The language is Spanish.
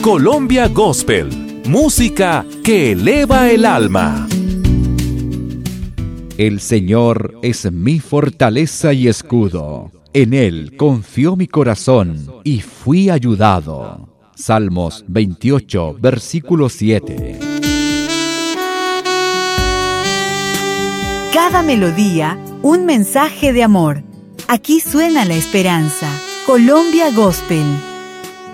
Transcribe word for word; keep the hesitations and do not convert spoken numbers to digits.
Colombia Gospel, música que eleva el alma. El Señor es mi fortaleza y escudo. En Él confió mi corazón y fui ayudado. Salmos veintiocho, versículo siete. Cada melodía, un mensaje de amor. Aquí suena la esperanza. Colombia Gospel.